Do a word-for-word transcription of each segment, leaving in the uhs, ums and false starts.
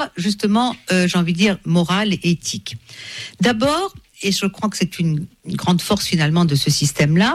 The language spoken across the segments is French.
justement, euh, j'ai envie de dire, morale et éthique. D'abord, et je crois que c'est une, une grande force finalement de ce système-là,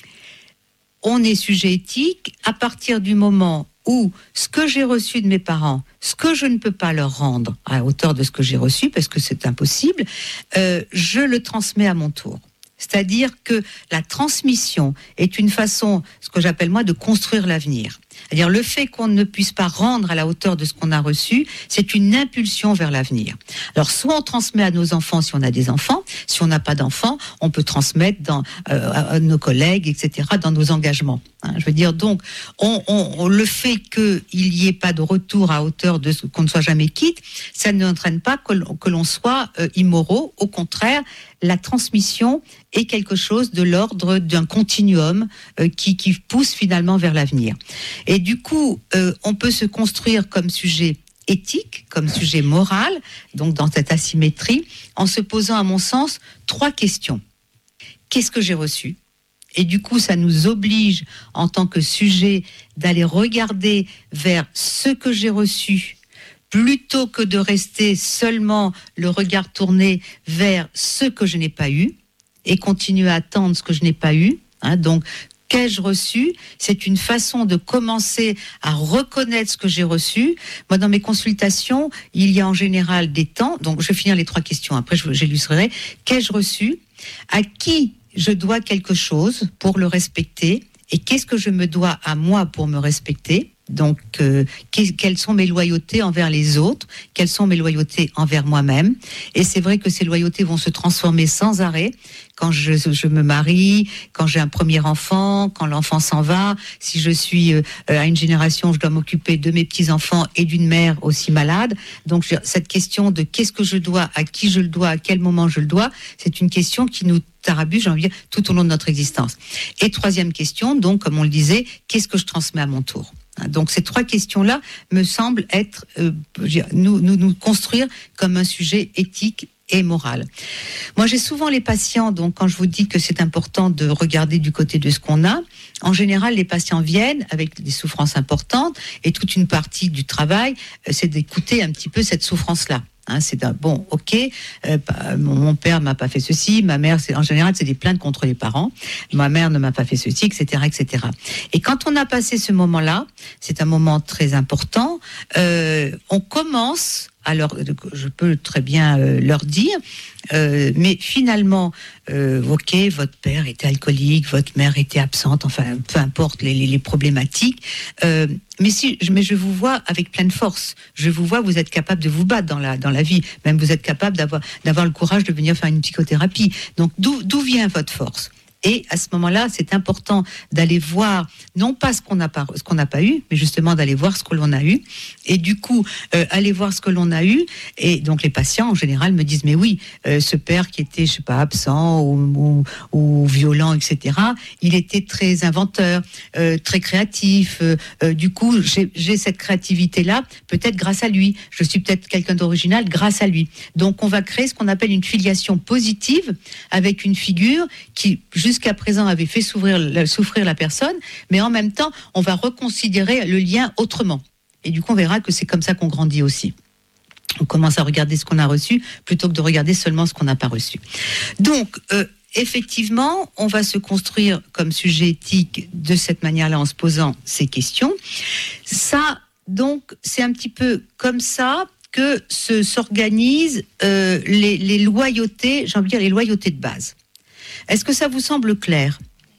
on est sujet éthique à partir du moment où ce que j'ai reçu de mes parents, ce que je ne peux pas leur rendre à hauteur de ce que j'ai reçu, parce que c'est impossible, euh, je le transmets à mon tour. C'est-à-dire que la transmission est une façon, ce que j'appelle moi, de construire l'avenir. C'est-à-dire le fait qu'on ne puisse pas rendre à la hauteur de ce qu'on a reçu, c'est une impulsion vers l'avenir. Alors soit on transmet à nos enfants si on a des enfants, si on n'a pas d'enfants, on peut transmettre dans, euh, à nos collègues, et cetera, dans nos engagements. Hein, je veux dire, donc, on, on, on, le fait qu'il n'y ait pas de retour à hauteur de ce, qu'on ne soit jamais quitte, ça n'entraîne pas que, que l'on soit euh, immoraux. Au contraire, la transmission est quelque chose de l'ordre d'un continuum euh, qui, qui pousse finalement vers l'avenir. Et du coup, euh, on peut se construire comme sujet éthique, comme sujet moral, donc dans cette asymétrie, en se posant, à mon sens, trois questions. Qu'est-ce que j'ai reçu ? Et du coup, ça nous oblige, en tant que sujet, d'aller regarder vers ce que j'ai reçu, plutôt que de rester seulement le regard tourné vers ce que je n'ai pas eu, et continuer à attendre ce que je n'ai pas eu. Hein, donc, qu'ai-je reçu ? C'est une façon de commencer à reconnaître ce que j'ai reçu. Moi, dans mes consultations, il y a en général des temps, donc je vais finir les trois questions, après j'illustrerai. Qu'ai-je reçu ? À qui je dois quelque chose pour le respecter ? Et qu'est-ce que je me dois à moi pour me respecter ? Donc, euh, quelles sont mes loyautés envers les autres ? Quelles sont mes loyautés envers moi-même ? Et c'est vrai que ces loyautés vont se transformer sans arrêt. Quand je, je me marie, quand j'ai un premier enfant, quand l'enfant s'en va, si je suis euh, à une génération où je dois m'occuper de mes petits-enfants et d'une mère aussi malade. Donc, cette question de qu'est-ce que je dois, à qui je le dois, à quel moment je le dois, c'est une question qui nous tarabuse, j'ai envie de dire, tout au long de notre existence. Et troisième question, donc, comme on le disait, qu'est-ce que je transmets à mon tour ? Donc ces trois questions-là me semblent être, euh, nous, nous, nous construire comme un sujet éthique et moral. Moi, j'ai souvent les patients, donc quand je vous dis que c'est important de regarder du côté de ce qu'on a, en général, les patients viennent avec des souffrances importantes et toute une partie du travail, c'est d'écouter un petit peu cette souffrance-là. Hein, c'est un bon, ok. Euh, mon, mon père m'a pas fait ceci, ma mère, c'est en général, c'est des plaintes contre les parents. Ma mère ne m'a pas fait ceci, et cetera, et cetera. Et quand on a passé ce moment-là, c'est un moment très important. Euh, on commence. Alors, je peux très bien euh, leur dire, euh, mais finalement, euh, ok, votre père était alcoolique, votre mère était absente, enfin, peu importe les, les, les problématiques. Euh, mais si, mais je vous vois avec pleine force. Je vous vois, vous êtes capable de vous battre dans la dans la vie. Même vous êtes capable d'avoir d'avoir le courage de venir faire une psychothérapie. Donc, d'où d'où vient votre force ? Et à ce moment-là, c'est important d'aller voir, non pas ce qu'on n'a pas, ce qu'on n'a pas eu, mais justement d'aller voir ce que l'on a eu. Et du coup, euh, aller voir ce que l'on a eu. Et donc les patients, en général, me disent, mais oui, euh, ce père qui était, je sais pas, absent ou, ou, ou violent, et cetera, il était très inventeur, euh, très créatif. Euh, euh, du coup, j'ai, j'ai cette créativité-là, peut-être grâce à lui. Je suis peut-être quelqu'un d'original grâce à lui. Donc on va créer ce qu'on appelle une filiation positive avec une figure qui, jusqu'à présent, avait fait souffrir, souffrir la personne, mais en même temps, on va reconsidérer le lien autrement. Et du coup, on verra que c'est comme ça qu'on grandit aussi. On commence à regarder ce qu'on a reçu plutôt que de regarder seulement ce qu'on n'a pas reçu. Donc, euh, effectivement, on va se construire comme sujet éthique de cette manière-là en se posant ces questions. Ça, donc, c'est un petit peu comme ça que se, s'organisent euh, les, les loyautés, j'ai envie de dire les loyautés de base. Est-ce que ça vous semble clair ?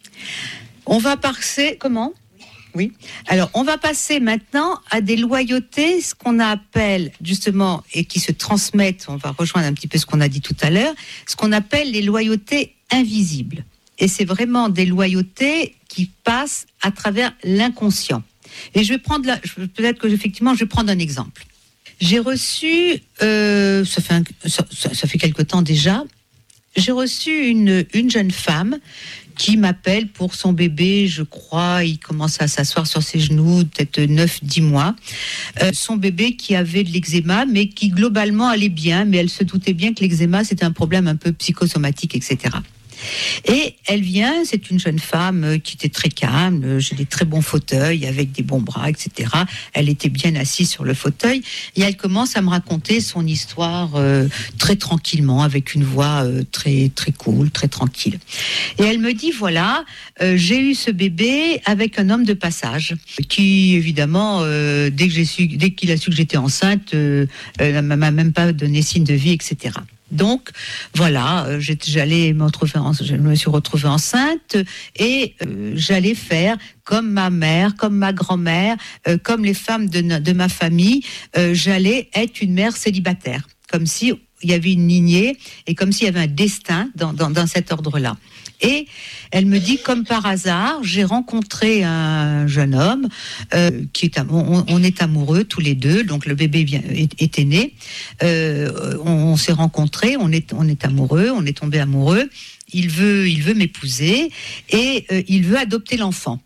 On va passer, comment ? Oui. Alors, on va passer maintenant à des loyautés, ce qu'on appelle justement, et qui se transmettent, on va rejoindre un petit peu ce qu'on a dit tout à l'heure, ce qu'on appelle les loyautés invisibles. Et c'est vraiment des loyautés qui passent à travers l'inconscient. Et je vais prendre, la, peut-être que effectivement, je vais prendre un exemple. J'ai reçu, euh, ça fait un, ça, ça fait quelque temps déjà, j'ai reçu une, une jeune femme qui m'appelle pour son bébé, je crois, il commence à s'asseoir sur ses genoux, peut-être neuf dix mois. Euh, son bébé qui avait de l'eczéma, mais qui globalement allait bien, mais elle se doutait bien que l'eczéma, c'était un problème un peu psychosomatique, et cetera. Et elle vient, c'est une jeune femme qui était très calme, j'ai des très bons fauteuils avec des bons bras, et cetera. Elle était bien assise sur le fauteuil et elle commence à me raconter son histoire euh, très tranquillement, avec une voix euh, très très cool, très tranquille. Et elle me dit voilà, euh, j'ai eu ce bébé avec un homme de passage qui évidemment euh, dès que j'ai su, dès qu'il a su que j'étais enceinte, euh, euh, m'a même pas donné signe de vie, et cetera. Donc voilà, euh, j'allais me retrouver, en, je me suis retrouvée enceinte et euh, j'allais faire comme ma mère, comme ma grand-mère, euh, comme les femmes de, de ma famille, euh, j'allais être une mère célibataire, comme si il y avait une lignée et comme s'il y avait un destin dans, dans, dans cet ordre-là. Et elle me dit, comme par hasard, j'ai rencontré un jeune homme euh, qui est, on, on est amoureux tous les deux, donc le bébé vient, est, était né. Euh, on, on s'est rencontrés, on est, on est amoureux, on est tombé amoureux. Il veut, il veut m'épouser et euh, il veut adopter l'enfant.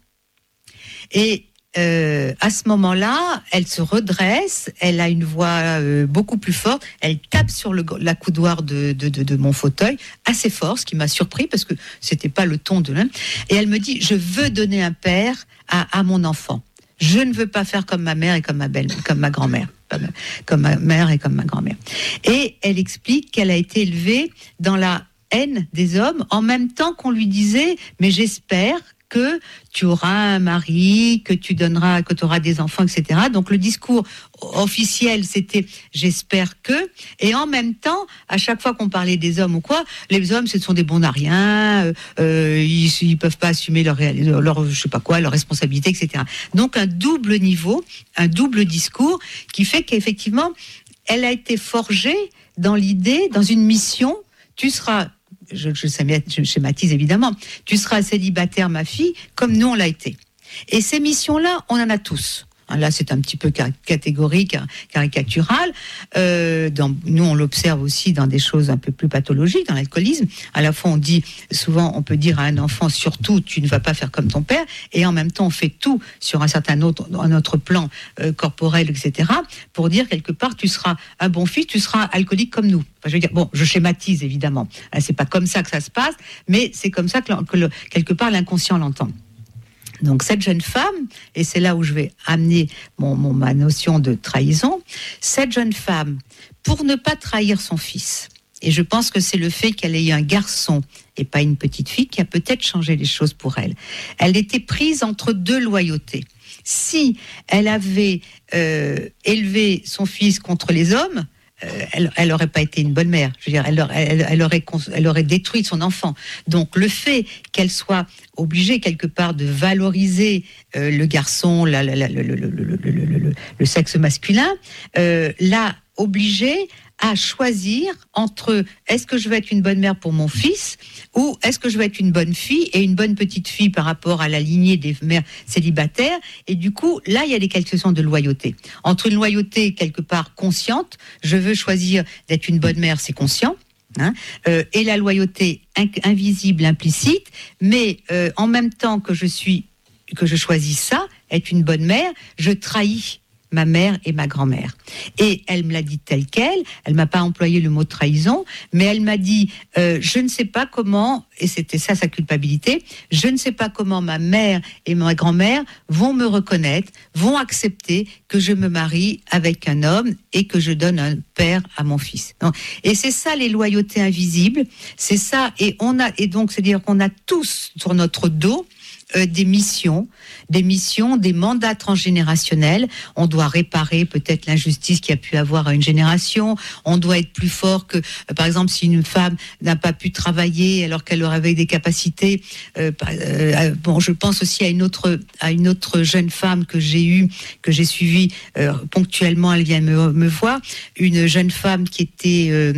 Et Euh, à ce moment-là, elle se redresse, elle a une voix euh, beaucoup plus forte, elle tape sur le, la coudoir de, de, de, de mon fauteuil, assez fort, ce qui m'a surpris parce que c'était pas le ton de l'un. Et elle me dit, je veux donner un père à, à mon enfant. Je ne veux pas faire comme ma mère et comme ma belle, comme ma grand-mère, comme ma mère et comme ma grand-mère. Et elle explique qu'elle a été élevée dans la haine des hommes, en même temps qu'on lui disait, mais j'espère que tu auras un mari, que tu donneras, que tu auras des enfants, et cetera. Donc le discours officiel, c'était j'espère que, et en même temps, à chaque fois qu'on parlait des hommes ou quoi, les hommes, ce sont des bons à rien, euh, ils, ils peuvent pas assumer leur, leur, je sais pas quoi, leur responsabilité, et cetera. Donc un double niveau, un double discours, qui fait qu'effectivement, elle a été forgée dans l'idée, dans une mission. Tu seras Je, je, je schématise évidemment, tu seras célibataire, ma fille, comme nous on l'a été. Et ces missions-là, on en a tous. Là, c'est un petit peu catégorique, caricatural. Euh, dans, nous, on l'observe aussi dans des choses un peu plus pathologiques, dans l'alcoolisme. À la fois, on dit, souvent, on peut dire à un enfant, surtout, tu ne vas pas faire comme ton père. Et en même temps, on fait tout sur un certain autre, un autre plan euh, corporel, et cetera, pour dire, quelque part, tu seras un bon fils, tu seras alcoolique comme nous. Enfin, je veux dire, bon, je schématise, évidemment. Hein, c'est pas comme ça que ça se passe, mais c'est comme ça que, que le, quelque part, l'inconscient l'entend. Donc cette jeune femme, et c'est là où je vais amener mon, mon, ma notion de trahison, cette jeune femme, pour ne pas trahir son fils, et je pense que c'est le fait qu'elle ait eu un garçon et pas une petite fille qui a peut-être changé les choses pour elle. Elle était prise entre deux loyautés. Si elle avait euh, élevé son fils contre les hommes, Euh, elle, elle aurait pas été une bonne mère. Je veux dire, elle, elle, elle aurait, elle aurait détruit son enfant. Donc, le fait qu'elle soit obligée quelque part de valoriser euh, le garçon, la, la, la, le, le, le, le, le, le, le sexe masculin, euh, l'a obligée à choisir entre est-ce que je veux être une bonne mère pour mon fils ou est-ce que je veux être une bonne fille et une bonne petite fille par rapport à la lignée des mères célibataires. Et du coup, là, il y a des questions de loyauté. Entre une loyauté quelque part consciente, je veux choisir d'être une bonne mère, c'est conscient, hein, euh, et la loyauté in- invisible, implicite, mais euh, en même temps que je suis, que je choisis ça, être une bonne mère, je trahis ma mère et ma grand-mère. Et elle me l'a dit telle quelle, elle m'a pas employé le mot trahison, mais elle m'a dit, euh, je ne sais pas comment, et c'était ça sa culpabilité, je ne sais pas comment ma mère et ma grand-mère vont me reconnaître, vont accepter que je me marie avec un homme et que je donne un père à mon fils. Donc, et c'est ça les loyautés invisibles, c'est ça, et on a, et donc c'est-à-dire qu'on a tous sur notre dos Euh, des missions, des missions, des mandats transgénérationnels. On doit réparer peut-être l'injustice qu'il y a pu avoir à une génération. On doit être plus fort que, euh, par exemple, si une femme n'a pas pu travailler alors qu'elle avait des capacités. Euh, euh, bon, je pense aussi à une autre, à une autre jeune femme que j'ai eue, que j'ai suivie euh, ponctuellement. Elle vient me, me voir. Une jeune femme qui était euh,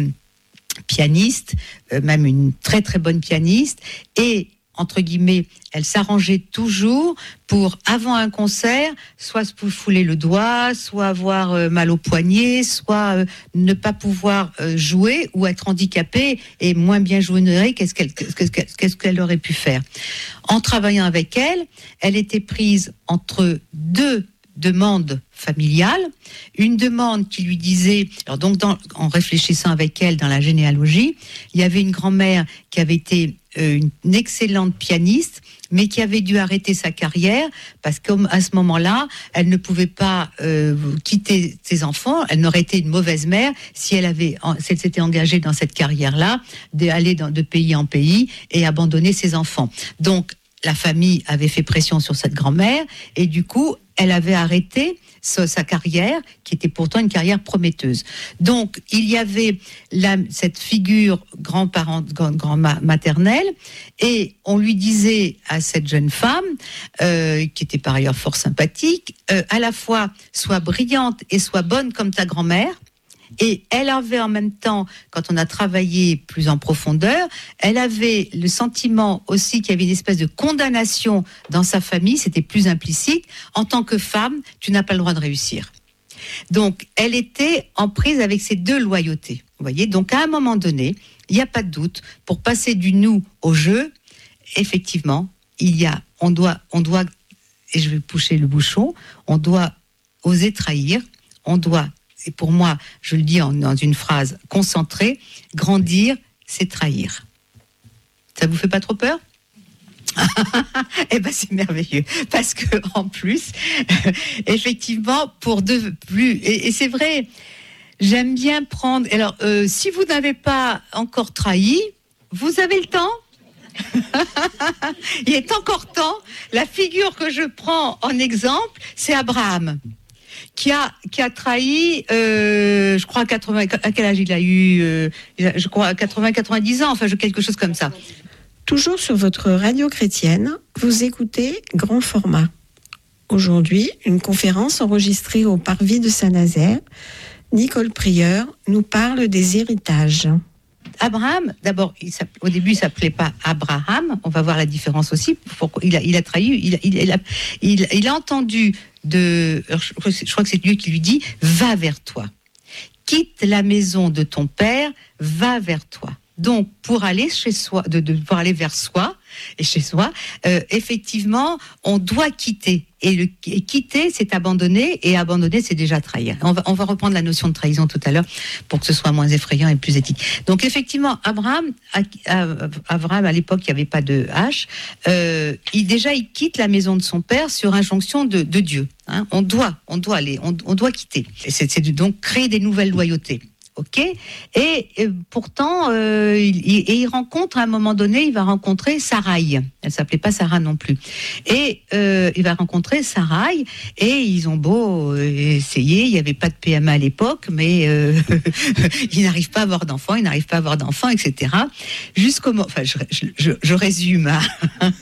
pianiste, euh, même une très très bonne pianiste, et entre guillemets, elle s'arrangeait toujours pour, avant un concert, soit se fouler le doigt, soit avoir euh, mal au poignet, soit euh, ne pas pouvoir euh, jouer ou être handicapée et moins bien jouer qu'est-ce qu'elle, qu'est-ce qu'elle, qu'est-ce qu'elle aurait pu faire. En travaillant avec elle, elle était prise entre deux demande familiale, une demande qui lui disait, alors donc dans, en réfléchissant avec elle dans la généalogie, il y avait une grand-mère qui avait été euh, une excellente pianiste, mais qui avait dû arrêter sa carrière parce qu'à ce moment-là, elle ne pouvait pas euh, quitter ses enfants. Elle n'aurait été une mauvaise mère si elle avait, si elle s'était engagée dans cette carrière-là, d'aller dans, de pays en pays et abandonner ses enfants. Donc, la famille avait fait pression sur cette grand-mère et du coup, elle avait arrêté sa, sa carrière, qui était pourtant une carrière prometteuse. Donc, il y avait la, cette figure grand-parent, grand, grand maternelle, et on lui disait à cette jeune femme, euh, qui était par ailleurs fort sympathique, euh, à la fois sois brillante et sois bonne comme ta grand-mère. Et elle avait en même temps, quand on a travaillé plus en profondeur, elle avait le sentiment aussi qu'il y avait une espèce de condamnation dans sa famille, c'était plus implicite. En tant que femme, tu n'as pas le droit de réussir. Donc, elle était en prise avec ces deux loyautés. Vous voyez, donc à un moment donné, il n'y a pas de doute, pour passer du nous au je, effectivement, il y a, on doit, on doit, et je vais pousser le bouchon, on doit oser trahir, on doit. Et pour moi, je le dis en, dans une phrase concentrée, grandir, c'est trahir. Ça vous fait pas trop peur ? Eh ben c'est merveilleux, parce que en plus, euh, effectivement, pour de plus, et, et c'est vrai, j'aime bien prendre. Alors, euh, si vous n'avez pas encore trahi, vous avez le temps. Il est encore temps. La figure que je prends en exemple, c'est Abraham. Qui a, qui a trahi, euh, je crois, à quatre-vingts, à quel âge il a eu euh, je crois, à quatre-vingts, quatre-vingt-dix ans, enfin, quelque chose comme ça. Toujours sur votre radio chrétienne, vous écoutez Grand Format. Aujourd'hui, une conférence enregistrée au Parvis de Saint-Nazaire. Nicole Prieur nous parle des héritages. Abraham, d'abord, il au début, il s'appelait pas Abraham. On va voir la différence aussi. Pourquoi il a, il a trahi, il a, il a, il a, il a entendu de. Je crois, je crois que c'est Dieu qui lui dit va vers toi, quitte la maison de ton père, va vers toi. Donc, pour aller chez soi, de, de pour aller vers soi et chez soi, euh, effectivement, on doit quitter. Et, le, et quitter, c'est abandonner, et abandonner, c'est déjà trahir. On va, on va reprendre la notion de trahison tout à l'heure pour que ce soit moins effrayant et plus éthique. Donc, effectivement, Abraham, à, à, Abraham à l'époque, il n'y avait pas de H. Euh, il déjà, il quitte la maison de son père sur injonction de, de Dieu. Hein. On doit, on doit aller, on, on doit quitter. Et c'est, c'est donc créer des nouvelles loyautés. Ok, et, et pourtant, euh, il, et il rencontre à un moment donné, il va rencontrer Sarai. Elle s'appelait pas Sarah non plus. Et euh, il va rencontrer Sarai, et ils ont beau essayer. Il n'y avait pas de P M A à l'époque, mais euh, ils n'arrivent pas à avoir d'enfants, ils n'arrivent pas à avoir d'enfants, et cetera. Jusqu'au moment, enfin, je, je, je, je résume. Hein.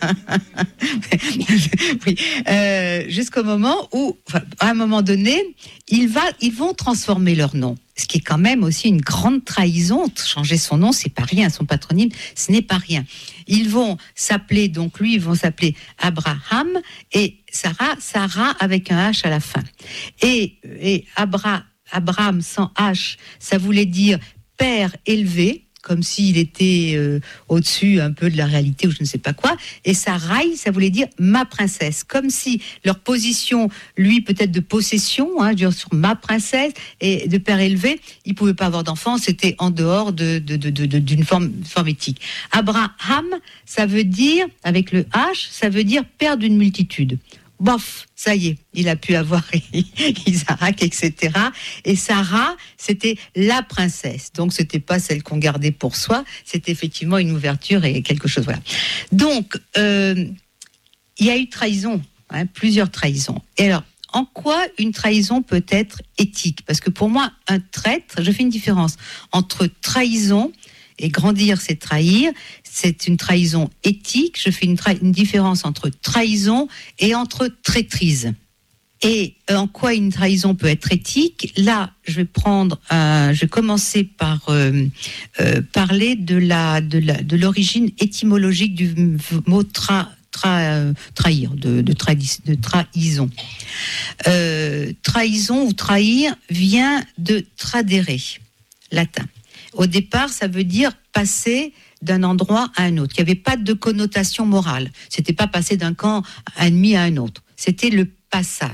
oui, euh, jusqu'au moment où, enfin, à un moment donné, ils, va, ils vont transformer leur nom. Ce qui est quand même aussi une grande trahison. Changer son nom, c'est pas rien. Son patronyme, ce n'est pas rien. Ils vont s'appeler, donc lui, ils vont s'appeler Abraham et Sarah, Sarah avec un H à la fin. Et, et Abra, Abraham sans H, ça voulait dire père élevé, comme s'il était euh, au-dessus un peu de la réalité ou je ne sais pas quoi. Et Sarai, ça voulait dire ma princesse, comme si leur position, lui peut-être de possession, hein, sur ma princesse et de père élevé, il pouvait pas avoir d'enfants, c'était en dehors de, de, de, de, d'une forme, forme éthique. Abraham, ça veut dire, avec le H, ça veut dire père d'une multitude. Bof, ça y est, il a pu avoir Isaac, et cetera. Et Sarah, c'était la princesse. Donc, c'était pas celle qu'on gardait pour soi, c'était effectivement une ouverture et quelque chose, voilà. Donc, euh, il y a eu trahison, hein, plusieurs trahisons. Et alors, en quoi une trahison peut être éthique ? Parce que pour moi, un traître, je fais une différence entre trahison et grandir, c'est trahir. C'est une trahison éthique. Je fais une, tra- une différence entre trahison et entre traîtrise. Et en quoi une trahison peut être éthique ? Là, je vais prendre, un, je vais commencer par euh, euh, parler de la, de la, de l'origine étymologique du mot tra, tra, euh, trahir, de, de, trahis, de trahison. Euh, trahison ou trahir vient de tradere, latin. Au départ, ça veut dire passer d'un endroit à un autre. Il n'y avait pas de connotation morale. C'était pas passer d'un camp ennemi à un autre. C'était le passage.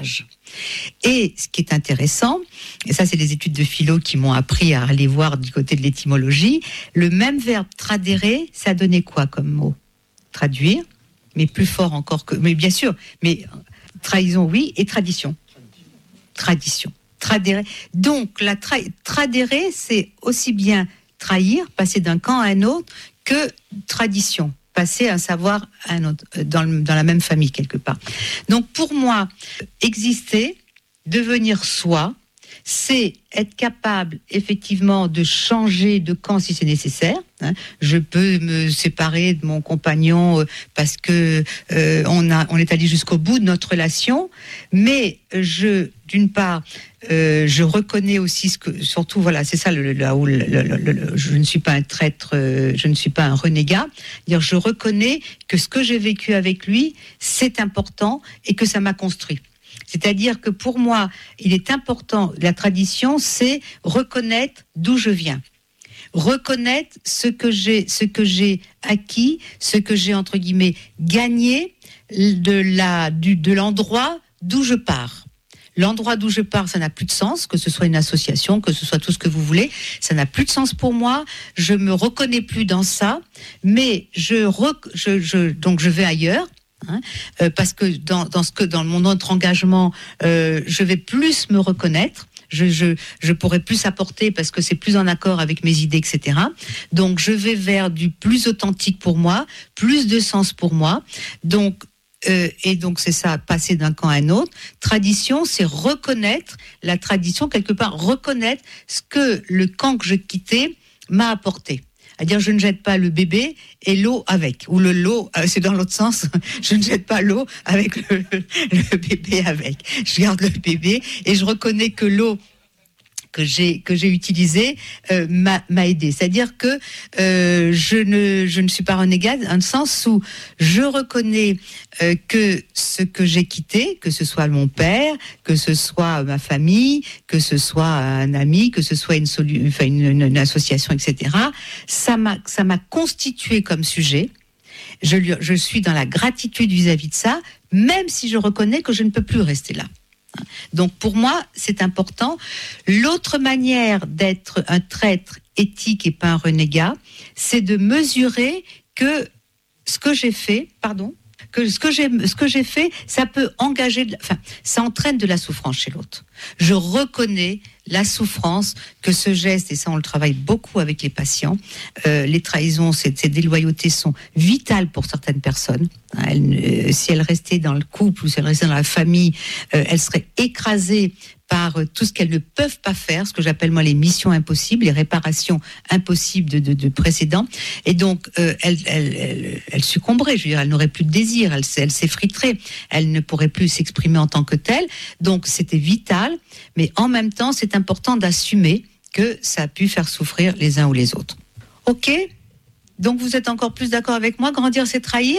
Et ce qui est intéressant, et ça c'est des études de philo qui m'ont appris à aller voir du côté de l'étymologie, le même verbe tradere, ça donnait quoi comme mot ? Traduire, mais plus fort encore que... Mais bien sûr, mais trahison oui, et tradition. Tradition. Tradere. Donc, la tra- tradere, c'est aussi bien trahir, passer d'un camp à un autre, que tradition. Passer un savoir à un autre, dans, le, dans la même famille quelque part. Donc pour moi, exister, devenir soi, c'est être capable effectivement de changer de camp si c'est nécessaire. Hein. Je peux me séparer de mon compagnon euh, parce que euh, on a, on est allé jusqu'au bout de notre relation, mais je, d'une part, euh, je reconnais aussi ce que, surtout voilà, c'est ça le, là où le, le, le, le, je ne suis pas un traître, euh, je ne suis pas un renégat. Dire, je reconnais que ce que j'ai vécu avec lui, c'est important et que ça m'a construit. C'est-à-dire que pour moi, il est important, la tradition, c'est reconnaître d'où je viens. Reconnaître ce que j'ai, ce que j'ai acquis, ce que j'ai, entre guillemets, gagné de, la, du, de l'endroit d'où je pars. L'endroit d'où je pars, ça n'a plus de sens, que ce soit une association, que ce soit tout ce que vous voulez, ça n'a plus de sens pour moi, je me reconnais plus dans ça, mais je, rec- je, je donc je vais ailleurs. Hein, euh, parce que dans, dans ce que dans mon autre engagement, euh, je vais plus me reconnaître, je, je, je pourrai plus apporter parce que c'est plus en accord avec mes idées, et cetera. Donc je vais vers du plus authentique pour moi, plus de sens pour moi. Donc euh, et donc c'est ça, passer d'un camp à un autre. Tradition, c'est reconnaître la tradition quelque part, reconnaître ce que le camp que je quittais m'a apporté. C'est-à-dire, je ne jette pas le bébé et l'eau avec. Ou le lot, euh, c'est dans l'autre sens, je ne jette pas l'eau avec le, le, le bébé avec. Je garde le bébé et je reconnais que l'eau que j'ai que j'ai utilisé euh, m'a, m'a aidé. C'est-à-dire que euh, je ne je ne suis pas renégade, dans le sens où je reconnais euh, que ce que j'ai quitté, que ce soit mon père, que ce soit ma famille, que ce soit un ami, que ce soit une solu- enfin une, une, une association, et cetera. Ça m'a ça m'a constitué comme sujet. Je lui, je suis dans la gratitude vis-à-vis de ça, même si je reconnais que je ne peux plus rester là. Donc pour moi, c'est important. L'autre manière d'être un traître éthique et pas un renégat, c'est de mesurer que ce que j'ai fait, pardon, que ce que j'ai, ce que j'ai fait, ça peut engager, enfin, ça entraîne de la souffrance chez l'autre. Je reconnais la souffrance que ce geste, et ça on le travaille beaucoup avec les patients, euh, les trahisons, ces, ces déloyautés sont vitales pour certaines personnes. Elles, euh, si elles restaient dans le couple ou si elles restaient dans la famille, euh, elles seraient écrasées par euh, tout ce qu'elles ne peuvent pas faire, ce que j'appelle moi les missions impossibles, les réparations impossibles de, de, de précédents. Et donc euh, elles, elles, elles, elles succomberaient, je veux dire, elles n'auraient plus de désir, elles, elles s'effriteraient, elles ne pourraient plus s'exprimer en tant que telles. Donc c'était vital, mais en même temps c'est important d'assumer que ça a pu faire souffrir les uns ou les autres. Ok ? Donc vous êtes encore plus d'accord avec moi, grandir c'est trahir ?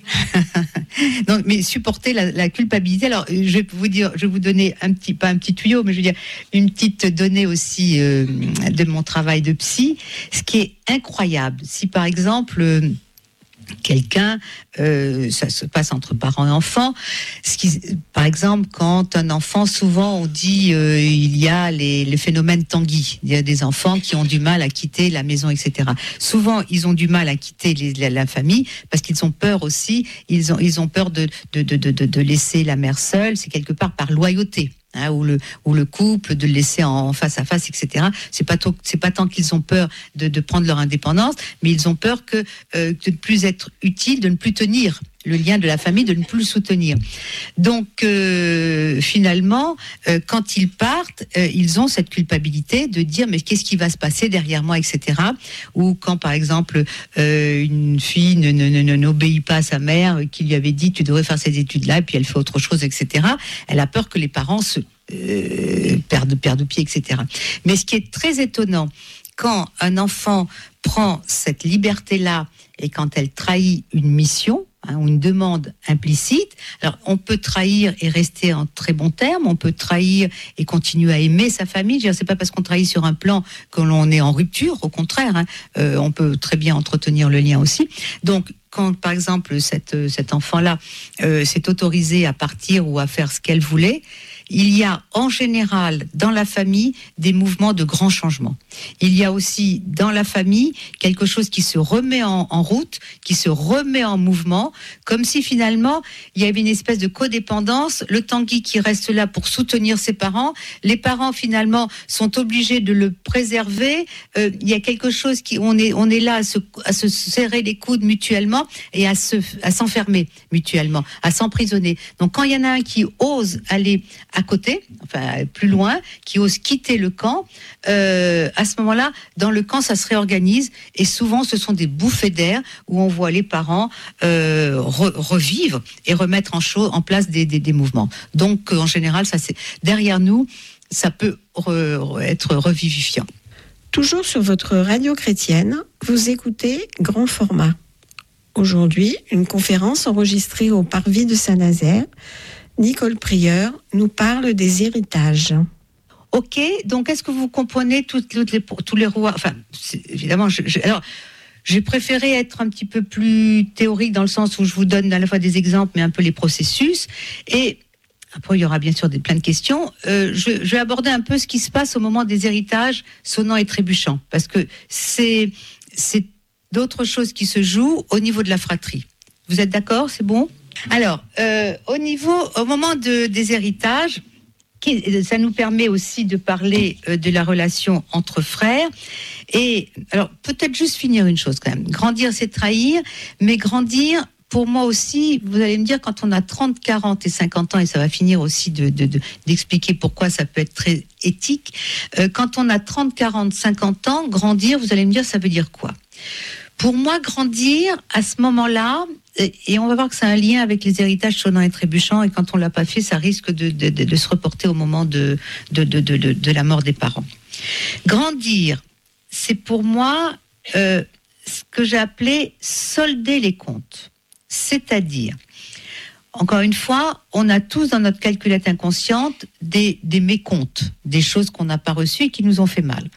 Donc, mais supporter la, la culpabilité. Alors, je vais vous dire, je vais vous donner un petit, pas un petit tuyau, mais je veux dire une petite donnée aussi euh, de mon travail de psy. Ce qui est incroyable, si par exemple euh, quelqu'un, euh, ça se passe entre parents et enfants. Ce qui, par exemple, quand un enfant, souvent on dit euh, il y a les, les phénomènes Tanguy. Il y a des enfants qui ont du mal à quitter la maison, et cetera. Souvent, ils ont du mal à quitter les, la, la famille parce qu'ils ont peur aussi. Ils ont, ils ont peur de, de, de, de, de laisser la mère seule. C'est quelque part par loyauté. Hein, ou le ou le couple, de le laisser en face à face, et cetera. C'est pas tôt, c'est pas tant qu'ils ont peur de, de prendre leur indépendance, mais ils ont peur que euh, de ne plus être utile, de ne plus tenir le lien de la famille, de ne plus le soutenir. Donc euh, finalement, euh, quand ils partent, euh, ils ont cette culpabilité de dire mais qu'est-ce qui va se passer derrière moi, et cetera. Ou quand par exemple euh, une fille ne, ne, ne, n'obéit pas à sa mère, qui lui avait dit tu devrais faire ces études-là, et puis elle fait autre chose, et cetera. Elle a peur que les parents se euh, perdent, perdent pied, et cetera. Mais ce qui est très étonnant, quand un enfant prend cette liberté-là et quand elle trahit une mission, hein, ou une demande implicite, alors on peut trahir et rester en très bons termes, on peut trahir et continuer à aimer sa famille. Je veux dire, c'est pas parce qu'on trahit sur un plan que l'on est en rupture, au contraire, hein, euh, on peut très bien entretenir le lien aussi. Donc, quand par exemple cette, cet enfant-là euh, s'est autorisé à partir ou à faire ce qu'elle voulait, il y a en général dans la famille des mouvements de grands changements. Il y a aussi dans la famille quelque chose qui se remet en, en route, qui se remet en mouvement, comme si finalement il y avait une espèce de codépendance, le Tanguy qui reste là pour soutenir ses parents, les parents finalement sont obligés de le préserver, euh, il y a quelque chose qui, on est, on est là à se, à se serrer les coudes mutuellement et à, se, à s'enfermer mutuellement, à s'emprisonner. Donc quand il y en a un qui ose aller à côté, enfin plus loin, qui ose quitter le camp, euh, à ce moment-là, dans le camp, ça se réorganise et souvent ce sont des bouffées d'air où on voit les parents euh, re- revivre et remettre en, chaud, en place des, des, des mouvements. Donc en général, ça c'est derrière nous, ça peut re- re- être revivifiant. Toujours sur votre radio chrétienne, vous écoutez Grand Format. Aujourd'hui, une conférence enregistrée au Parvis de Saint-Nazaire. Nicole Prieur nous parle des héritages. Ok, donc est-ce que vous comprenez toutes, toutes les, tous les rois? Enfin, évidemment, je, je, alors, j'ai préféré être un petit peu plus théorique dans le sens où je vous donne à la fois des exemples, mais un peu les processus. Et après, il y aura bien sûr des, plein de questions. Euh, je, je vais aborder un peu ce qui se passe au moment des héritages sonnants et trébuchants, parce que c'est, c'est d'autres choses qui se jouent au niveau de la fratrie. Vous êtes d'accord? C'est bon? Alors, euh, au niveau, au moment de, des héritages, qui, ça nous permet aussi de parler euh, de la relation entre frères. Et alors, peut-être juste finir une chose quand même. Grandir, c'est trahir, mais grandir, pour moi aussi, vous allez me dire, quand on a trente, quarante et cinquante ans, et ça va finir aussi de, de, de, d'expliquer pourquoi ça peut être très éthique, euh, quand on a trente, quarante, cinquante ans, grandir, vous allez me dire, ça veut dire quoi? Pour moi, grandir, à ce moment-là, et on va voir que ça a un lien avec les héritages sonnants et trébuchants, et quand on ne l'a pas fait, ça risque de, de, de, de se reporter au moment de, de, de, de, de la mort des parents. Grandir, c'est pour moi euh, ce que j'ai appelé solder les comptes. C'est-à-dire, encore une fois, on a tous dans notre calculette inconsciente des, des mécomptes, des choses qu'on n'a pas reçues et qui nous ont fait mal.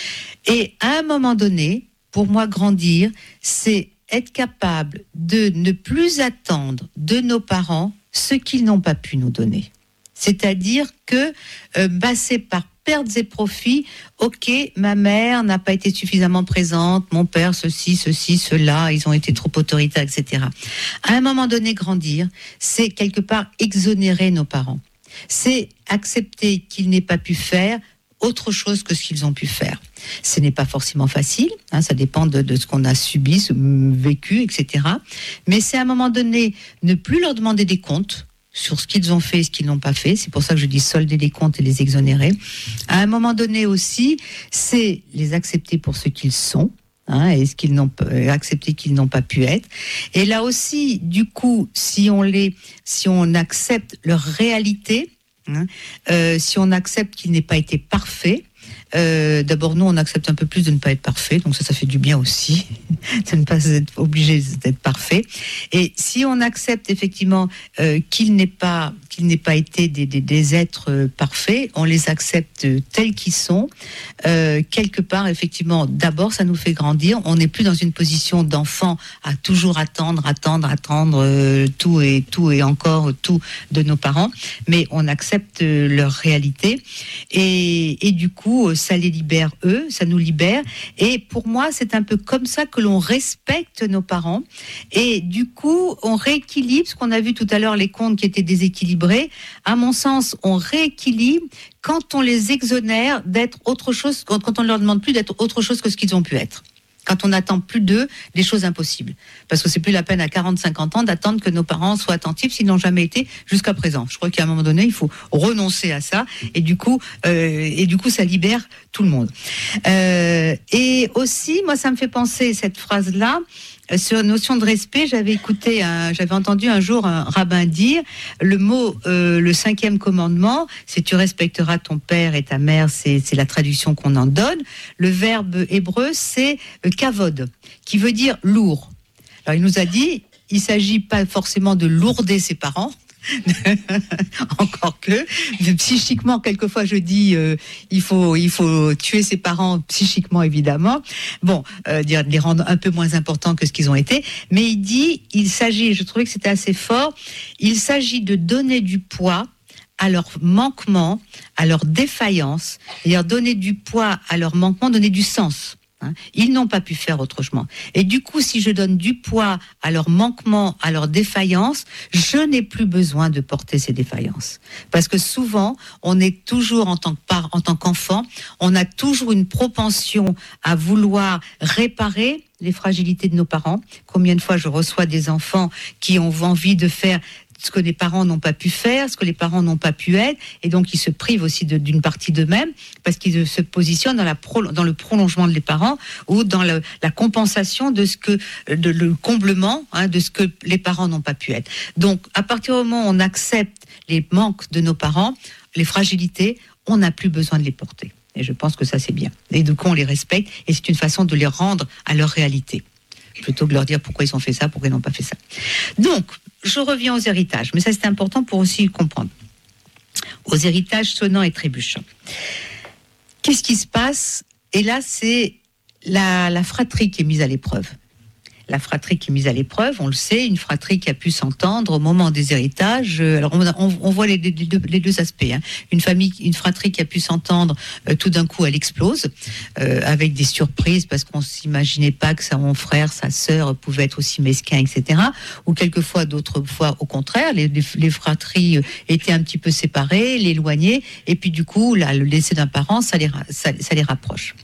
Et à un moment donné, pour moi, grandir, c'est être capable de ne plus attendre de nos parents ce qu'ils n'ont pas pu nous donner. C'est-à-dire que, euh, passé par pertes et profits, ok, ma mère n'a pas été suffisamment présente, mon père, ceci, ceci, cela, ils ont été trop autoritaires, et cetera. À un moment donné, grandir, c'est quelque part exonérer nos parents. C'est accepter qu'ils n'aient pas pu faire autre chose que ce qu'ils ont pu faire. Ce n'est pas forcément facile, hein, ça dépend de, de ce qu'on a subi, ce, vécu, et cetera. Mais c'est à un moment donné ne plus leur demander des comptes sur ce qu'ils ont fait et ce qu'ils n'ont pas fait. C'est pour ça que je dis solder les comptes et les exonérer. À un moment donné aussi, c'est les accepter pour ce qu'ils sont. Hein, et ce qu'ils n'ont euh, accepté qu'ils n'ont pas pu être. Et là aussi, du coup, si on les, si on accepte leur réalité, Hein, euh, si on accepte qu'il n'ait pas été parfait, euh, d'abord nous on accepte un peu plus de ne pas être parfait, donc ça ça fait du bien aussi de ne pas être obligé d'être parfait. Et si on accepte effectivement euh, qu'il n'ait pas qu'il n'ait pas été des, des, des êtres euh, parfaits, on les accepte tels qu'ils sont. Euh, quelque part effectivement, d'abord ça nous fait grandir. On n'est plus dans une position d'enfant à toujours attendre, attendre, attendre euh, tout et tout et encore tout de nos parents, mais on accepte euh, leur réalité et, et du coup ça les libère eux, ça nous libère. Et pour moi, c'est un peu comme ça que l'on respecte nos parents. Et du coup, on rééquilibre ce qu'on a vu tout à l'heure, les comptes qui étaient déséquilibrés. À mon sens, on rééquilibre quand on les exonère d'être autre chose, quand, quand on ne leur demande plus d'être autre chose que ce qu'ils ont pu être. Quand on n'attend plus d'eux des choses impossibles. Parce que c'est plus la peine à quarante, cinquante ans d'attendre que nos parents soient attentifs s'ils n'ont jamais été jusqu'à présent. Je crois qu'à un moment donné, il faut renoncer à ça. Et du coup, euh, et du coup, ça libère tout le monde. Euh, et aussi, moi, ça me fait penser, cette phrase-là, sur la notion de respect, j'avais écouté, un, j'avais entendu un jour un rabbin dire le mot, euh, le cinquième commandement, c'est tu respecteras ton père et ta mère, c'est, c'est la traduction qu'on en donne. Le verbe hébreu, c'est euh, kavod, qui veut dire lourd. Alors il nous a dit, il s'agit pas forcément de lourder ses parents. Encore que, mais psychiquement, quelquefois, je dis, euh, il faut, il faut tuer ses parents psychiquement, évidemment. Bon, euh, dire les rendre un peu moins importants que ce qu'ils ont été. Mais il dit, il s'agit, je trouvais que c'était assez fort, il s'agit de donner du poids à leur manquement, à leur défaillance, c'est-à-dire donner du poids à leur manquement, donner du sens. Ils n'ont pas pu faire autrement. Et du coup, si je donne du poids à leur manquement, à leur défaillance, je n'ai plus besoin de porter ces défaillances. Parce que souvent, on est toujours, en tant que par, en tant qu'enfant, on a toujours une propension à vouloir réparer les fragilités de nos parents. Combien de fois je reçois des enfants qui ont envie de faire ce que les parents n'ont pas pu faire, ce que les parents n'ont pas pu être, et donc ils se privent aussi de, d'une partie d'eux-mêmes, parce qu'ils se positionnent dans, la pro, dans le prolongement de les parents, ou dans le, la compensation de ce que, de, le comblement hein, de ce que les parents n'ont pas pu être. Donc, à partir du moment où on accepte les manques de nos parents, les fragilités, on n'a plus besoin de les porter. Et je pense que ça, c'est bien. Et du coup, on les respecte, et c'est une façon de les rendre à leur réalité, plutôt que de leur dire pourquoi ils ont fait ça, pourquoi ils n'ont pas fait ça. Donc, je reviens aux héritages, mais ça c'est important pour aussi comprendre. Aux héritages sonnants et trébuchants. Qu'est-ce qui se passe ? Et là, c'est la, la fratrie qui est mise à l'épreuve. La fratrie qui est mise à l'épreuve, on le sait, une fratrie qui a pu s'entendre au moment des héritages. Alors on, on, on voit les, les, deux, les deux aspects. Hein. Une famille, une fratrie qui a pu s'entendre, euh, tout d'un coup, elle explose euh, avec des surprises parce qu'on s'imaginait pas que ça, mon frère, sa sœur pouvaient être aussi mesquins, et cetera. Ou quelquefois, d'autres fois, au contraire, les, les, les fratries étaient un petit peu séparées, l'éloignées, et puis du coup, là, le décès d'un parent, ça les, ça, ça les rapproche.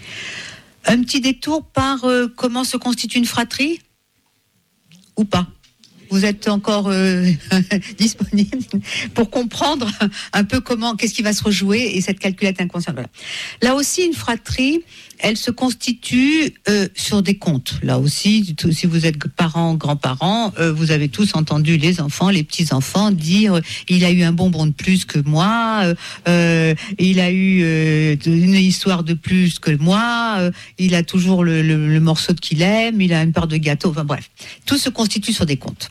Un petit détour par euh, comment se constitue une fratrie ou pas ? Vous êtes encore euh, disponible pour comprendre un peu comment, qu'est-ce qui va se rejouer et cette calculette inconsciente. Voilà. Là aussi, une fratrie, elle se constitue euh, sur des comptes. Là aussi, tout, si vous êtes parents, grands-parents, euh, vous avez tous entendu les enfants, les petits-enfants dire euh, « il a eu un bonbon de plus que moi, euh, euh, il a eu euh, une histoire de plus que moi, euh, il a toujours le, le, le morceau qu'il aime, il a une part de gâteau », enfin bref. Tout se constitue sur des comptes.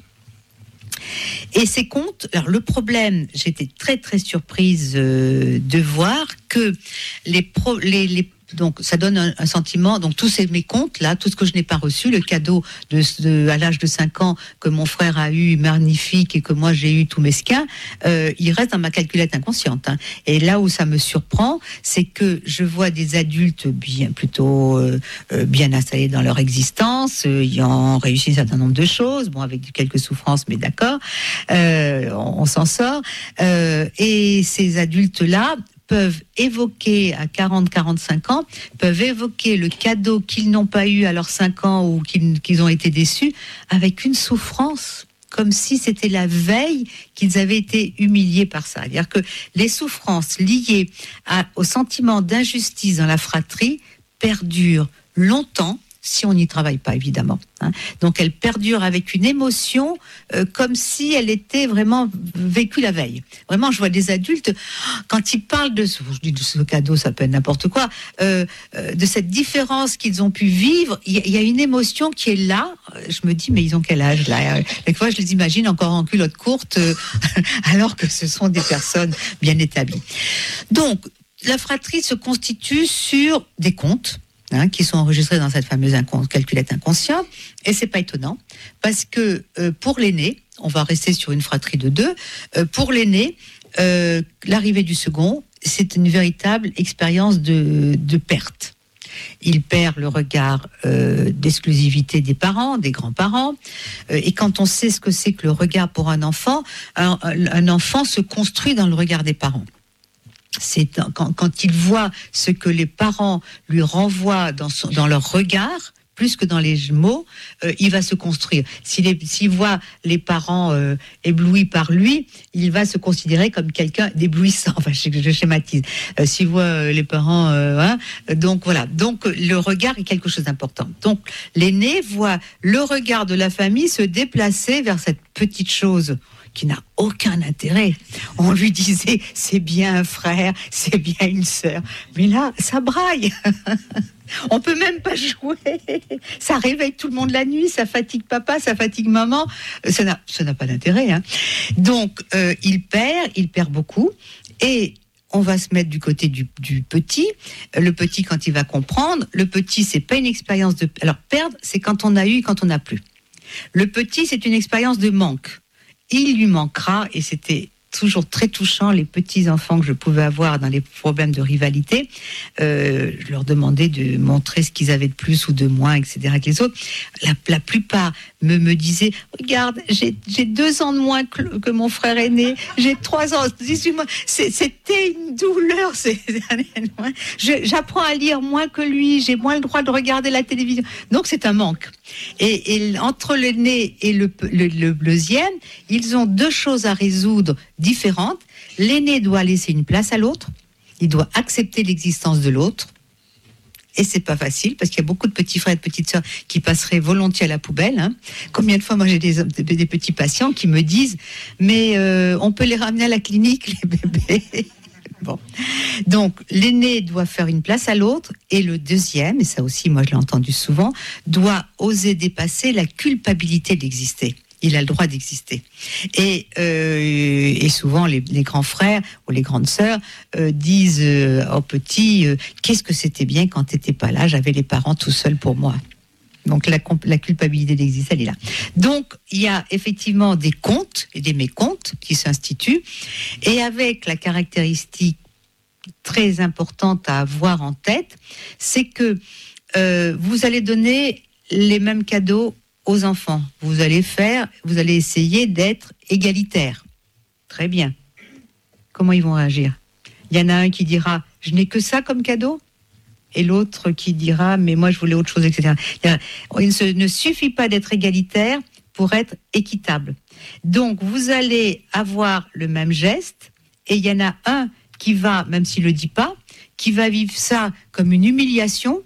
Et ces comptes, alors le problème, j'étais très très surprise euh, de voir que les, pro, les, les donc ça donne un, un sentiment, donc tous ces, mes comptes là, tout ce que je n'ai pas reçu, le cadeau de, de, à l'âge de cinq ans que mon frère a eu magnifique et que moi j'ai eu tout mesquin, euh, il reste dans ma calculette inconsciente. Hein. Et là où ça me surprend, c'est que je vois des adultes bien plutôt euh, bien installés dans leur existence, euh, ayant réussi un certain nombre de choses, bon avec quelques souffrances, mais d'accord, euh, on, on s'en sort. Euh, et ces adultes-là peuvent évoquer à quarante à quarante-cinq ans, peuvent évoquer le cadeau qu'ils n'ont pas eu à leurs cinq ans ou qu'ils, qu'ils ont été déçus avec une souffrance, comme si c'était la veille qu'ils avaient été humiliés par ça. C'est-à-dire que les souffrances liées à, au sentiment d'injustice dans la fratrie perdurent longtemps, si on n'y travaille pas, évidemment. Hein. Donc, elle perdure avec une émotion euh, comme si elle était vraiment vécue la veille. Vraiment, je vois des adultes, quand ils parlent de ce, je dis de ce cadeau, ça peut être n'importe quoi, euh, euh, de cette différence qu'ils ont pu vivre, il y, y a une émotion qui est là. Je me dis, mais ils ont quel âge, là ? Quelquefois, je les imagine encore en culotte courte, euh, alors que ce sont des personnes bien établies. Donc, la fratrie se constitue sur des comptes, Hein, qui sont enregistrés dans cette fameuse incon- calculette inconsciente, et c'est pas étonnant parce que euh, pour l'aîné, on va rester sur une fratrie de deux. Euh, pour l'aîné, euh, l'arrivée du second, c'est une véritable expérience de, de perte. Il perd le regard euh, d'exclusivité des parents, des grands-parents, euh, et quand on sait ce que c'est que le regard pour un enfant, un, un enfant se construit dans le regard des parents. C'est quand, quand il voit ce que les parents lui renvoient dans, son, dans leur regard, plus que dans les mots, euh, il va se construire. S'il, est, s'il voit les parents euh, éblouis par lui, il va se considérer comme quelqu'un d'éblouissant. Enfin, je, je schématise. Euh, s'il voit euh, les parents, euh, hein, donc voilà. Donc le regard est quelque chose d'important. Donc l'aîné voit le regard de la famille se déplacer vers cette petite chose qui n'a aucun intérêt. On lui disait, c'est bien un frère, c'est bien une sœur. Mais là, ça braille. On peut même pas jouer. Ça réveille tout le monde la nuit, ça fatigue papa, ça fatigue maman. Ça n'a, ça n'a pas d'intérêt. Hein. Donc, euh, il perd, il perd beaucoup. Et on va se mettre du côté du, du petit. Le petit, quand il va comprendre, le petit, c'est pas une expérience de... Alors, perdre, c'est quand on a eu, quand on n'a plus. Le petit, c'est une expérience de manque. Il lui manquera, et c'était toujours très touchant les petits enfants que je pouvais avoir dans les problèmes de rivalité. Euh, je leur demandais de montrer ce qu'ils avaient de plus ou de moins, et cetera que les autres. La, la plupart me, me disaient, regarde, j'ai, j'ai deux ans de moins que, que mon frère aîné, j'ai trois ans, dix-huit mois. C'est, c'était une douleur. C'est, je, j'apprends à lire moins que lui, j'ai moins le droit de regarder la télévision. Donc c'est un manque. Et, et entre l'aîné et le, le, le deuxième, ils ont deux choses à résoudre différentes. L'aîné doit laisser une place à l'autre, il doit accepter l'existence de l'autre, et c'est pas facile parce qu'il y a beaucoup de petits frères et de petites sœurs qui passeraient volontiers à la poubelle. Hein. Combien de fois, moi, j'ai des, des, des petits patients qui me disent, mais euh, on peut les ramener à la clinique, les bébés. Bon. Donc, l'aîné doit faire une place à l'autre, et le deuxième, et ça aussi, moi, je l'ai entendu souvent, doit oser dépasser la culpabilité d'exister. Il a le droit d'exister. Et, euh, et souvent, les, les grands frères ou les grandes sœurs euh, disent euh, aux petits, euh, qu'est-ce que c'était bien quand t'étais pas là, j'avais les parents tout seuls pour moi. Donc la, la culpabilité d'exister, elle est là. Donc il y a effectivement des comptes et des mécomptes qui s'instituent, et avec la caractéristique très importante à avoir en tête, c'est que euh, vous allez donner les mêmes cadeaux aux enfants. Vous allez faire, vous allez essayer d'être égalitaire. Très bien. Comment ils vont réagir ? Il y en a un qui dira « je n'ai que ça comme cadeau », et l'autre qui dira « mais moi je voulais autre chose », et cetera. Il ne suffit pas d'être égalitaire pour être équitable. Donc vous allez avoir le même geste, et il y en a un qui va, même s'il ne le dit pas, qui va vivre ça comme une humiliation,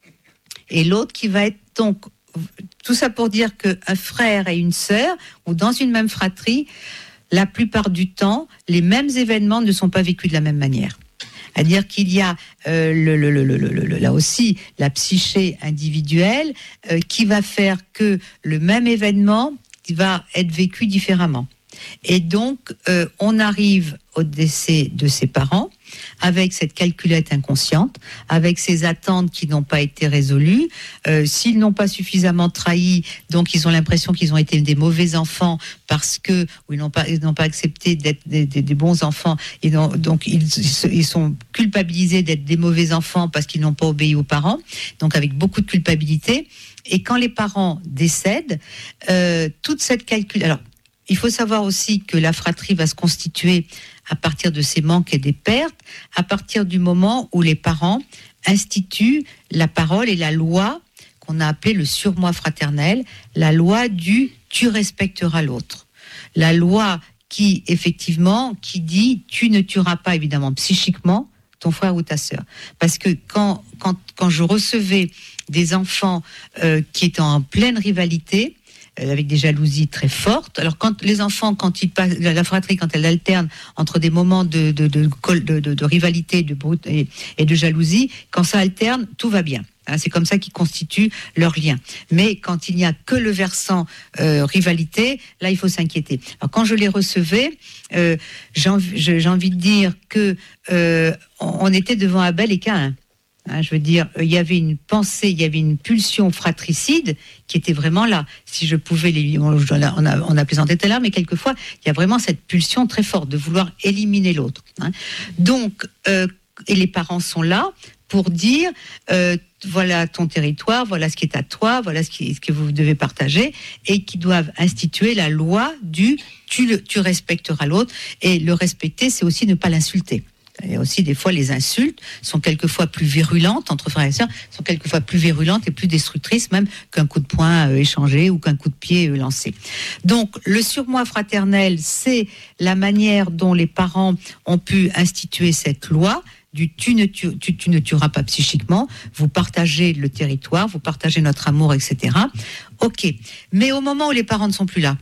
et l'autre qui va être donc... Tout ça pour dire qu'un frère et une sœur, ou dans une même fratrie, la plupart du temps, les mêmes événements ne sont pas vécus de la même manière. C'est-à-dire qu'il y a euh, le, le, le, le, le, là aussi la psyché individuelle euh, qui va faire que le même événement va être vécu différemment. Et donc, euh, on arrive au décès de ses parents avec cette calculette inconsciente, avec ces attentes qui n'ont pas été résolues. Euh, s'ils n'ont pas suffisamment trahi, donc ils ont l'impression qu'ils ont été des mauvais enfants parce que, ou ils n'ont pas, ils n'ont pas accepté d'être des, des, des bons enfants, et donc, donc ils, ils sont culpabilisés d'être des mauvais enfants parce qu'ils n'ont pas obéi aux parents, donc avec beaucoup de culpabilité. Et quand les parents décèdent, euh, toute cette calcul... Alors, il faut savoir aussi que la fratrie va se constituer à partir de ces manques et des pertes, à partir du moment où les parents instituent la parole et la loi qu'on a appelée le surmoi fraternel, la loi du « tu respecteras l'autre ». La loi qui, effectivement, qui dit « tu ne tueras pas, évidemment, psychiquement, ton frère ou ta sœur ». Parce que quand, quand, quand je recevais des enfants euh, qui étaient en pleine rivalité, avec des jalousies très fortes. Alors quand les enfants, quand ils passent, la fratrie, quand elle alterne entre des moments de, de, de, de, de, de rivalité de brut, et, et de jalousie, quand ça alterne, tout va bien. Hein, c'est comme ça qu'ils constituent leur lien. Mais quand il n'y a que le versant euh, rivalité, là il faut s'inquiéter. Alors quand je les recevais, euh, j'ai, envie, j'ai envie de dire que euh, on était devant Abel et Caïn. Hein, je veux dire, il y avait une pensée, il y avait une pulsion fratricide qui était vraiment là. Si je pouvais, les, on, on, a, on a plaisanté tout à l'heure, mais quelquefois, il y a vraiment cette pulsion très forte de vouloir éliminer l'autre. Hein. Donc, euh, et les parents sont là pour dire, euh, voilà ton territoire, voilà ce qui est à toi, voilà ce, qui, ce que vous devez partager, et qui doivent instituer la loi du tu, le, tu respecteras l'autre. Et le respecter, c'est aussi ne pas l'insulter. Et aussi, des fois, les insultes sont quelquefois plus virulentes, entre frères et sœurs, sont quelquefois plus virulentes et plus destructrices même qu'un coup de poing euh, échangé ou qu'un coup de pied euh, lancé. Donc, le surmoi fraternel, c'est la manière dont les parents ont pu instituer cette loi du tu ne, tu, tu, tu ne tueras pas psychiquement, vous partagez le territoire, vous partagez notre amour, et cetera. Ok. Mais au moment où les parents ne sont plus là,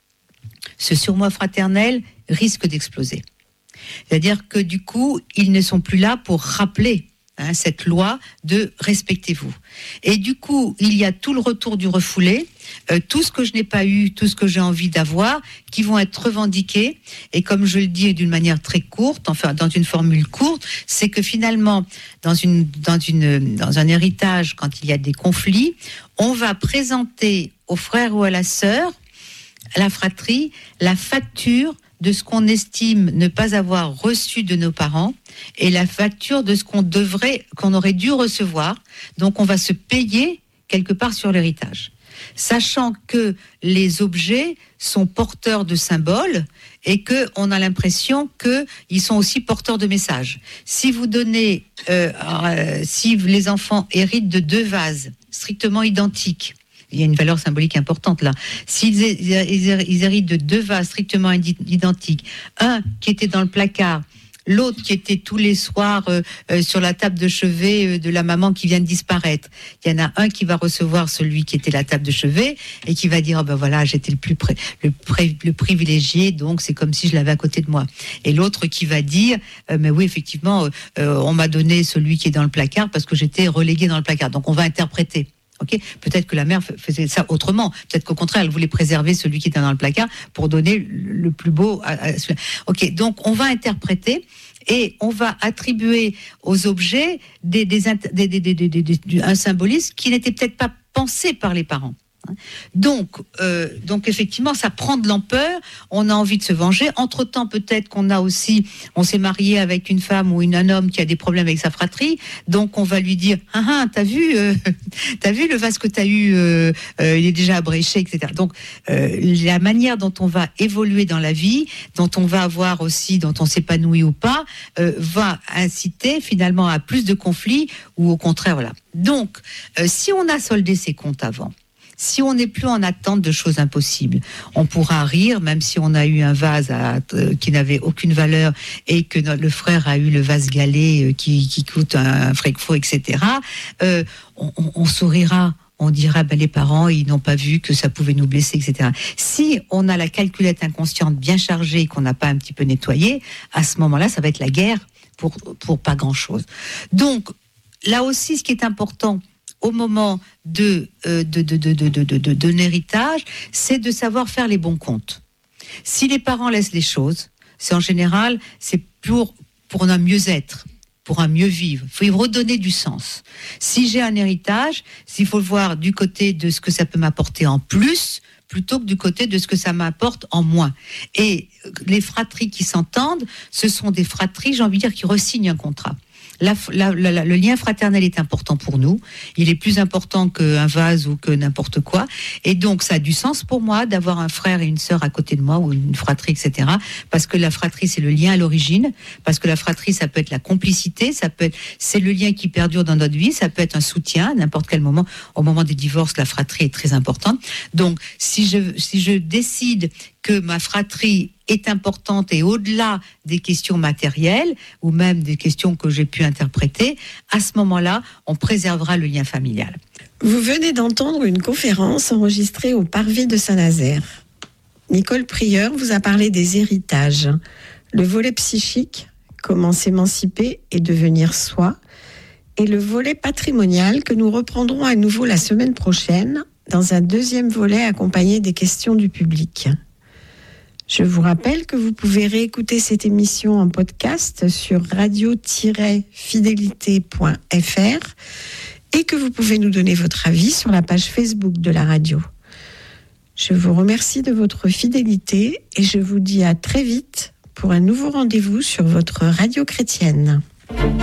ce surmoi fraternel risque d'exploser. C'est-à-dire que du coup, ils ne sont plus là pour rappeler hein, cette loi de respectez-vous. Et du coup, il y a tout le retour du refoulé, euh, tout ce que je n'ai pas eu, tout ce que j'ai envie d'avoir, qui vont être revendiqués. Et comme je le dis d'une manière très courte, enfin dans une formule courte, c'est que finalement, dans une, dans une, dans un héritage, quand il y a des conflits, on va présenter au frère ou à la sœur, à la fratrie, la facture de ce qu'on estime ne pas avoir reçu de nos parents et la facture de ce qu'on devrait, qu'on aurait dû recevoir. Donc, on va se payer quelque part sur l'héritage, sachant que les objets sont porteurs de symboles et qu'on a l'impression qu'ils sont aussi porteurs de messages. Si vous donnez, euh, euh, si les enfants héritent de deux vases strictement identiques, il y a une valeur symbolique importante là. S'ils ils héritent de deux vases strictement identiques, un qui était dans le placard, l'autre qui était tous les soirs euh, euh, sur la table de chevet euh, de la maman qui vient de disparaître. Il y en a un qui va recevoir celui qui était la table de chevet et qui va dire oh ben voilà, j'étais le plus pré- le, pré- le privilégié, donc c'est comme si je l'avais à côté de moi. Et l'autre qui va dire euh, mais oui effectivement euh, on m'a donné celui qui est dans le placard parce que j'étais relégué dans le placard. Donc on va interpréter. Okay, peut-être que la mère faisait ça autrement. Peut-être qu'au contraire, elle voulait préserver celui qui était dans le placard pour donner le plus beau à, à celui-là. Ok, donc on va interpréter et on va attribuer aux objets des, des, des, des, des, des, des, des, un symbolisme qui n'était peut-être pas pensé par les parents. Donc, euh, donc effectivement, ça prend de l'ampleur. On a envie de se venger. Entre-temps, peut-être qu'on a aussi, on s'est marié avec une femme ou une, un homme qui a des problèmes avec sa fratrie. Donc, on va lui dire, ah ah, t'as vu, euh, t'as vu le vase que t'as eu, euh, euh, il est déjà abréché, et cetera. Donc, euh, la manière dont on va évoluer dans la vie, dont on va avoir aussi, dont on s'épanouit ou pas, euh, va inciter finalement à plus de conflits ou au contraire, voilà. Donc, euh, si on a soldé ses comptes avant. Si on n'est plus en attente de choses impossibles, on pourra rire, même si on a eu un vase à, euh, qui n'avait aucune valeur et que no, le frère a eu le vase galet euh, qui, qui coûte un, un fric-faux, et cetera. Euh, on, on, on sourira. On dira, ben, les parents, ils n'ont pas vu que ça pouvait nous blesser, et cetera. Si on a la calculette inconsciente bien chargée et qu'on n'a pas un petit peu nettoyé, à ce moment-là, ça va être la guerre pour, pour pas grand-chose. Donc, là aussi, ce qui est important, au moment de, euh, de, de, de, de, de, de, de, de l'héritage, c'est de savoir faire les bons comptes. Si les parents laissent les choses, c'est en général, c'est pour, pour un mieux-être, pour un mieux vivre. Il faut y redonner du sens. Si j'ai un héritage, il faut le voir du côté de ce que ça peut m'apporter en plus, plutôt que du côté de ce que ça m'apporte en moins. Et les fratries qui s'entendent, ce sont des fratries, j'ai envie de dire, qui re-signent un contrat. La, la, la, le lien fraternel est important pour nous. Il est plus important qu'un vase ou que n'importe quoi. Et donc, ça a du sens pour moi d'avoir un frère et une sœur à côté de moi ou une fratrie, et cetera. Parce que la fratrie, c'est le lien à l'origine. Parce que la fratrie, ça peut être la complicité. Ça peut être, c'est le lien qui perdure dans notre vie. Ça peut être un soutien à n'importe quel moment. Au moment des divorces, la fratrie est très importante. Donc, si je, si je décide que ma fratrie est importante et au-delà des questions matérielles ou même des questions que j'ai pu interpréter, à ce moment-là, on préservera le lien familial. Vous venez d'entendre une conférence enregistrée au Parvis de Saint-Nazaire. Nicole Prieur vous a parlé des héritages, le volet psychique, comment s'émanciper et devenir soi, et le volet patrimonial que nous reprendrons à nouveau la semaine prochaine dans un deuxième volet accompagné des questions du public. Je vous rappelle que vous pouvez réécouter cette émission en podcast sur radio tiret fidélité point f r et que vous pouvez nous donner votre avis sur la page Facebook de la radio. Je vous remercie de votre fidélité et je vous dis à très vite pour un nouveau rendez-vous sur votre radio chrétienne.